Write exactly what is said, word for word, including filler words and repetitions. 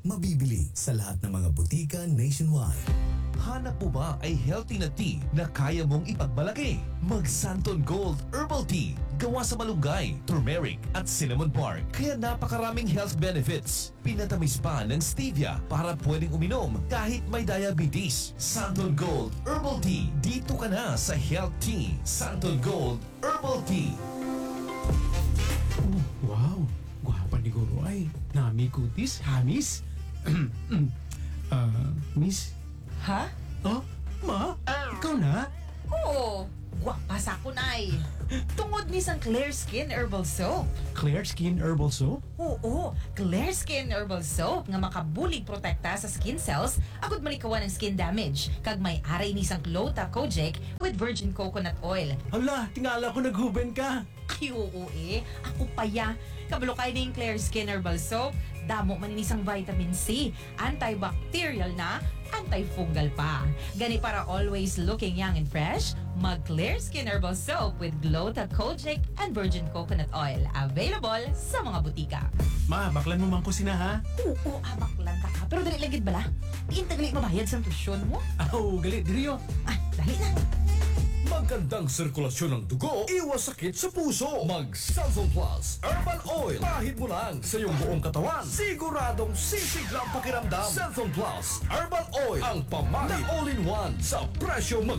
Mabibili sa lahat ng mga butika nationwide. Hanap mo ba ay healthy na tea na kaya mong ipagmalaki? Mag Santon Gold Herbal Tea. Gawa sa malunggay, turmeric at cinnamon bark. Kaya napakaraming health benefits. Pinatamis pa ng stevia para pwedeng uminom kahit may diabetes. Santon Gold Herbal Tea. Dito ka na sa Health Tea. Santon Gold Herbal Tea. Wow, gwapa ni Guro ay. Nami kutis, hamis. Ah, miss? Ha? Oh, ma? Ikaw na? Oo, gwapa sa akon ay. Tungod ni sang Clear Skin Herbal Soap. Clear Skin Herbal Soap? Oo, Clear Skin Herbal Soap nga makabulig protekta sa skin cells agud malikawan ng skin damage. Kag may aray ni sang Clota Kojic with virgin coconut oil. Hala, tingala ko naghuben ka. Ay, oo eh. Ako pa ya. Kabalo kayo na yung Clear Skin Herbal Soap. Damo maninisang vitamin C. Antibacterial na, antifungal pa. Gani para always looking young and fresh, mag Clear Skin Herbal Soap with Glota Kojic and virgin coconut oil. Available sa mga butika. Ma, baklan mo man ko sina ha? Oo, abak lang ka ka. Pero dali lagid bala. Diin tagali mabayad sa tuition mo. Aw, gali, diriyo. Ah, dali na. Magandang sirkulasyon ng dugo, iwas sakit sa puso. Mag Santon Plus Herbal Oil. Pahid mo lang sa iyong buong katawan. Siguradong sisiglang pakiramdam. Santon Plus Herbal Oil. Ang pamahid na all-in-one sa presyo mag